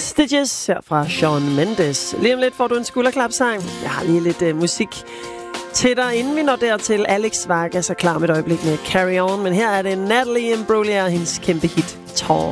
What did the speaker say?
Stitches her fra Shawn Mendes. Lige om lidt får du en skulderklapsang. Jeg har lige lidt musik til dig, inden vi når dertil. Alex Vargas er klar med et øjeblik med Carry On. Men her er det Natalie Imbruglia og hendes kæmpe hit Tall.